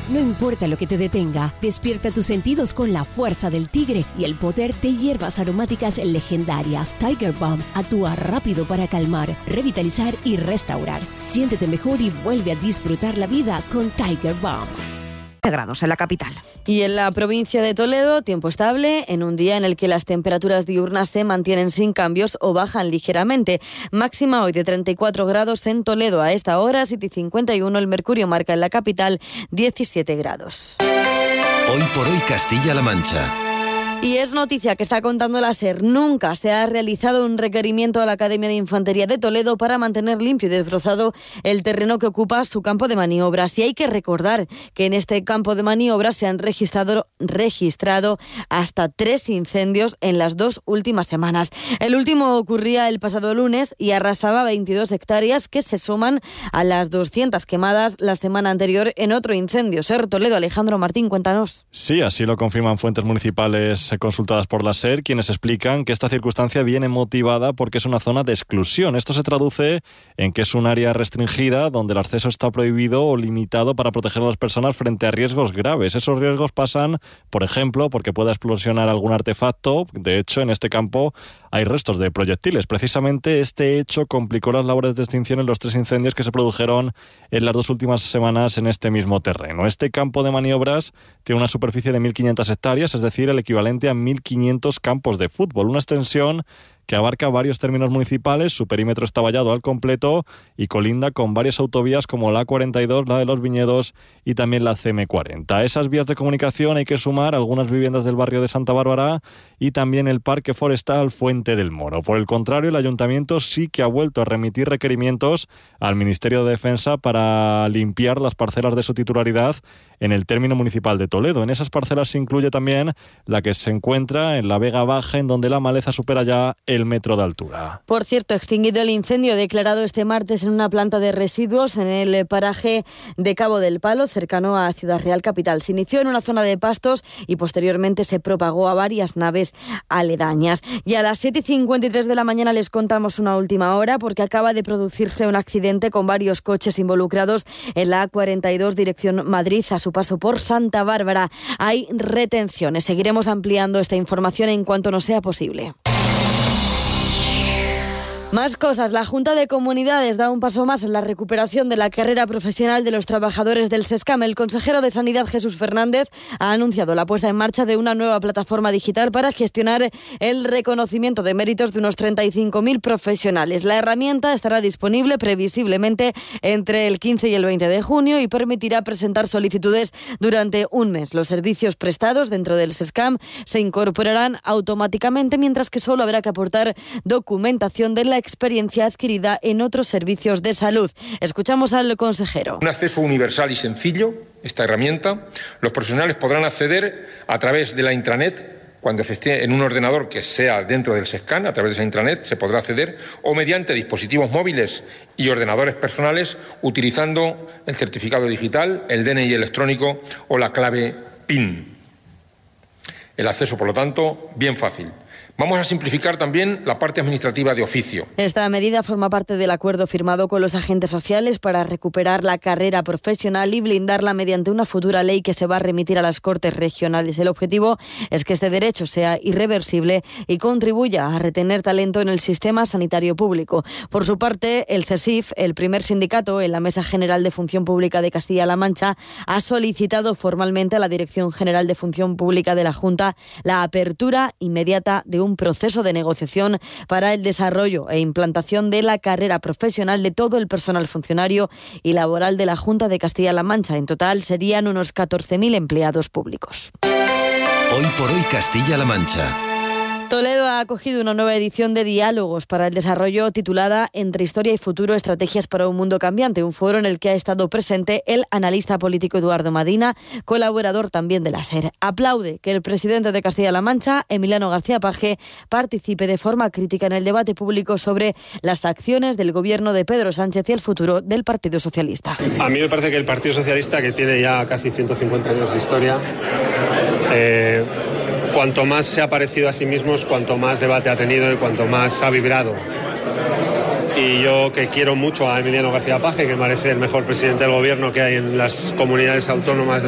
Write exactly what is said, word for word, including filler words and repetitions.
No importa lo que te detenga, despierta tus sentidos con la fuerza del tigre y el poder de hierbas aromáticas legendarias. Tiger Balm actúa rápido para calmar, revitalizar y restaurar. Siéntete mejor y vuelve a disfrutar la vida con Tiger Balm. Grados en la capital. Y en la provincia de Toledo, tiempo estable, en un día en el que las temperaturas diurnas se mantienen sin cambios o bajan ligeramente. Máxima hoy de treinta y cuatro grados en Toledo a esta hora, siete y cincuenta y uno, el mercurio marca en la capital diecisiete grados. Hoy por hoy Castilla-La Mancha. Y es noticia que está contando la SER. Nunca se ha realizado un requerimiento a la Academia de Infantería de Toledo para mantener limpio y desbrozado el terreno que ocupa su campo de maniobras. Y hay que recordar que en este campo de maniobras se han registrado, registrado hasta tres incendios en las dos últimas semanas. El último ocurría el pasado lunes y arrasaba veintidós hectáreas que se suman a las doscientas quemadas la semana anterior en otro incendio. SER Toledo, Alejandro Martín, cuéntanos. Sí, así lo confirman fuentes municipales consultadas por la SER, quienes explican que esta circunstancia viene motivada porque es una zona de exclusión. Esto se traduce en que es un área restringida donde el acceso está prohibido o limitado para proteger a las personas frente a riesgos graves. Esos riesgos pasan, por ejemplo, porque pueda explosionar algún artefacto. De hecho, en este campo hay restos de proyectiles. Precisamente este hecho complicó las labores de extinción en los tres incendios que se produjeron en las dos últimas semanas en este mismo terreno. Este campo de maniobras tiene una superficie de mil quinientas hectáreas, es decir, el equivalente a mil quinientos campos de fútbol, una extensión que abarca varios términos municipales. Su perímetro está vallado al completo y colinda con varias autovías como la A cuarenta y dos, la de los Viñedos y también la C M cuarenta. A esas vías de comunicación hay que sumar algunas viviendas del barrio de Santa Bárbara y también el Parque Forestal Fuente del Moro. Por el contrario, el Ayuntamiento sí que ha vuelto a remitir requerimientos al Ministerio de Defensa para limpiar las parcelas de su titularidad en el término municipal de Toledo. En esas parcelas se incluye también la que se encuentra en la Vega Baja, en donde la maleza supera ya el metro de altura. Por cierto, extinguido el incendio declarado este martes en una planta de residuos en el paraje de Cabo del Palo, cercano a Ciudad Real capital. Se inició en una zona de pastos y posteriormente se propagó a varias naves aledañas. Y a las siete y cincuenta y tres de la mañana les contamos una última hora porque acaba de producirse un accidente con varios coches involucrados en la A cuarenta y dos dirección Madrid a su paso por Santa Bárbara. Hay retenciones. Seguiremos ampliando esta información en cuanto nos sea posible. Más cosas. La Junta de Comunidades da un paso más en la recuperación de la carrera profesional de los trabajadores del SESCAM. El consejero de Sanidad, Jesús Fernández, ha anunciado la puesta en marcha de una nueva plataforma digital para gestionar el reconocimiento de méritos de unos treinta y cinco mil profesionales. La herramienta estará disponible previsiblemente entre el quince y el veinte de junio y permitirá presentar solicitudes durante un mes. Los servicios prestados dentro del SESCAM se incorporarán automáticamente, mientras que solo habrá que aportar documentación de la experiencia adquirida en otros servicios de salud. Escuchamos al consejero. Un acceso universal y sencillo, esta herramienta. Los profesionales podrán acceder a través de la intranet, cuando se esté en un ordenador que sea dentro del SESCAM, a través de esa intranet se podrá acceder, o mediante dispositivos móviles y ordenadores personales, utilizando el certificado digital, el D N I electrónico o la clave P I N. El acceso, por lo tanto, bien fácil. Vamos a simplificar también la parte administrativa de oficio. Esta medida forma parte del acuerdo firmado con los agentes sociales para recuperar la carrera profesional y blindarla mediante una futura ley que se va a remitir a las Cortes regionales. El objetivo es que este derecho sea irreversible y contribuya a retener talento en el sistema sanitario público. Por su parte, el CESIF, el primer sindicato en la Mesa General de Función Pública de Castilla-La Mancha, ha solicitado formalmente a la Dirección General de Función Pública de la Junta la apertura inmediata de un un proceso de negociación para el desarrollo e implantación de la carrera profesional de todo el personal funcionario y laboral de la Junta de Castilla-La Mancha. En total serían unos catorce mil empleados públicos. Hoy por hoy Castilla-La Mancha. Toledo ha acogido una nueva edición de Diálogos para el Desarrollo titulada Entre Historia y Futuro, Estrategias para un Mundo Cambiante, un foro en el que ha estado presente el analista político Eduardo Madina, colaborador también de la SER. Aplaude que el presidente de Castilla-La Mancha, Emiliano García Paje, participe de forma crítica en el debate público sobre las acciones del gobierno de Pedro Sánchez y el futuro del Partido Socialista. A mí me parece que el Partido Socialista, que tiene ya casi ciento cincuenta años de historia, eh, cuanto más se ha parecido a sí mismos, cuanto más debate ha tenido y cuanto más ha vibrado. Y yo, que quiero mucho a Emiliano García Paje, que me parece el mejor presidente del gobierno que hay en las comunidades autónomas